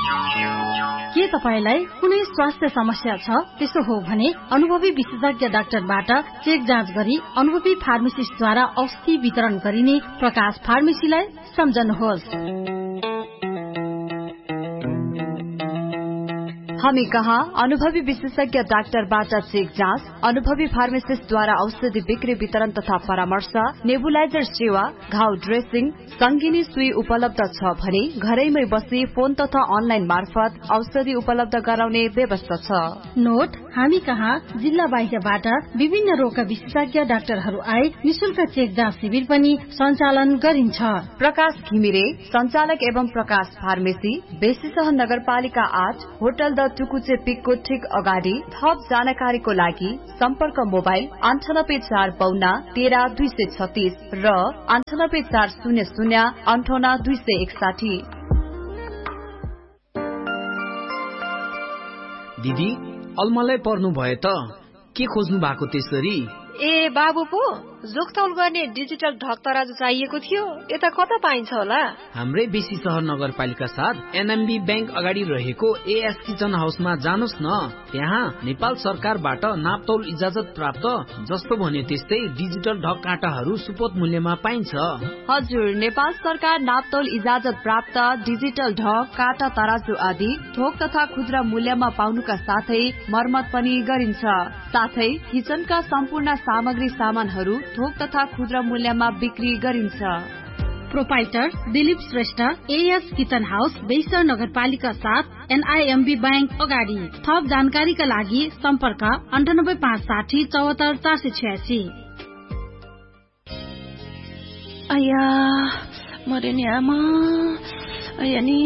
के तपाईलाई कुनै स्वास्थ्य समस्या छ? त्यसो हो भने अनुभवी विशेषज्ञ डाक्टरबाट चेक जाँच गरी अनुभवी फार्मासिस्टद्वारा औषधि वितरण गरिने प्रकाश फार्मेसीलाई सम्झनुहोस्। हामी कहाँ अनुभवी विशेषज्ञ डाक्टरबाट चेक जाँच, अनुभवी फार्मासिस्टद्वारा औषधि बिक्री वितरण तथा परामर्श, नेबुलाइजर सेवा, घाउ ड्रेसिङ, संगिनी सुई उपलब्ध छ भने घरैमै बसी फोन तथा अनलाइन मार्फत औषधि उपलब्ध गराउने व्यवस्था छ। नोट, हामी कहाँ जिल्ला बाहिरबाट विभिन्न रोगका विशेषज्ञ डाक्टरहरू आए निशुल्क चेक जाँच शिविर पनि सञ्चालन गरिन्छ। प्रकाश घिमिरे, संचालक एवं प्रकाश फार्मेसी, बेसीसह नगरपालिका 8, होटल द टुकुचे पिकको ठीक अगाडि। थप जानकारीको लागि सम्पर्क मोबाइल 984552 र 9840058261। दिदी अलमलै पर्नु भयो त के खोज्नु भएको त्यसरी? ए बाबु पो जोगतौल गर्ने डिजिटल ढक तराजु चाहिएको थियो, यता कता पाइन्छ होला? हाम्रै बेसी सहर नगरपालिका 7 एनएमबी बैंक अगाडि रहेको एएस किचन हाउसमा जानुस् न। त्यहाँ नेपाल सरकारबाट नापतौल इजाजत प्राप्त जस्तो भन्यो त्यस्तै डिजिटल ढक काँटाहरू सुपथ मूल्यमा पाइन्छ। हजुर, नेपाल सरकार नापतौल इजाजत प्राप्त डिजिटल ढक, काँटा, तराजु आदि थोक तथा खुद्रा मूल्यमा पाउनुका साथै मर्मत पनि गरिन्छ। साथै किचनका सम्पूर्ण सामग्री सामानहरू थोक तथा खुद्रा मूल्यमा बिक्री गरिन्छ। Proprietor Dilip Shrestha, as kitchen house, Besisahar नगरपालिका 7, एनआईएमबी बैंक अगाडि। थप जानकारीका लागि सम्पर्क 98560 74 486। आया मरे नि आमा, आया नि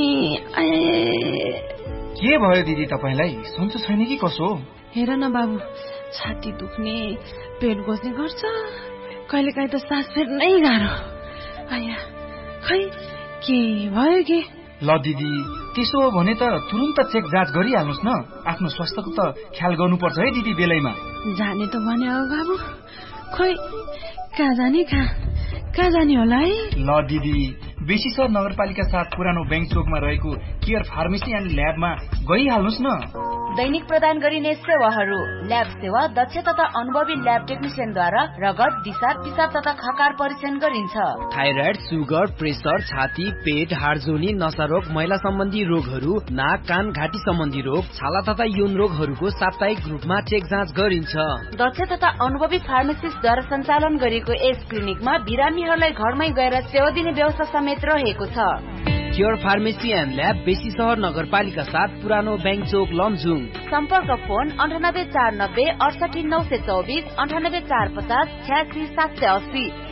के भयो दिदी तपाईलाई? सन्चो छैन कि कसो? हेर न बाबु, छाती दुख्ने, पेट गोज्ने गर्छ, कहिलेकाहीँ त सास फेर्नै गाह्रो। आया खै के भयो के? ल दिदी, त्यसो हो भने त तुरुन्त चेक जाँच गरिहाल्नुस् न। आफ्नो स्वास्थ्यको त ख्याल गर्नुपर्छ है दिदी बेलैमा। जाने त भने हो बाबु, खोइ कहाँ जाने कहाँ जाने होला है? ल दिदी, बेसीसहर नगरपालिका 7 पुरानो बैंक चोकमा रहेको केयर फार्मेसी एन्ड ल्याबमा गइहाल्नुस् न। दैनिक प्रदान गरिने सेवाहरू: ल्याब सेवा, दक्ष तथा अनुभवी ल्याब टेक्निशियनद्वारा रगत, दिशा, पिसाब तथा खकार परीक्षण गरिन्छ। थाइराइड, सुगर, प्रेसर, छाती, पेट, हाडजोनी, नसारोग, महिला सम्बन्धी रोगहरू, नाक, कान, घाँटी सम्बन्धी रोग, छाला तथा यौन रोगहरूको साप्ताहिक रूपमा चेक जाँच गरिन्छ। दक्ष तथा अनुभवी फार्मासिस्टद्वारा सञ्चालन गरिएको यस क्लिनिकमा बिरामीहरूलाई घरमै गएर सेवा दिने व्यवस्था समेत रहेको छ। केयर फार्मेसी एन्ड ल्याब, बेसी सहर नगरपालिका 7, पुरानो बैंक चोक, लमजुङ। सम्पर्क फोन 98 490 68 924, 98 450 86 780।